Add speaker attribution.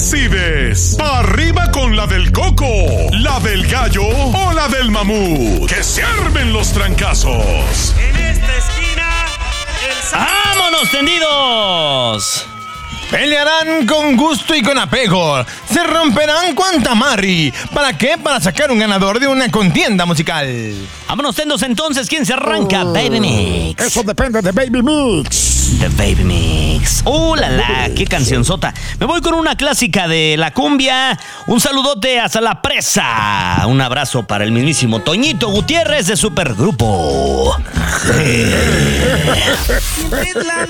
Speaker 1: decides. ¿Pa' arriba con la del coco, la del gallo o la del mamut? ¡Que se armen los trancazos!
Speaker 2: En esta esquina,
Speaker 3: ¡Vámonos, tendidos!
Speaker 4: Pelearán con gusto y con apego. Se romperán cuanta marri. ¿Para qué? Para sacar un ganador de una contienda musical.
Speaker 3: Vámonos, tendos, entonces. ¿Quién se arranca? Baby Mix.
Speaker 5: Eso depende de Baby Mix.
Speaker 3: The Baby Mix. La la! ¡Qué cancionzota! Me voy con una clásica de la cumbia. Un saludote hasta la presa. Un abrazo para el mismísimo Toñito Gutiérrez de Supergrupo.
Speaker 2: siempre es la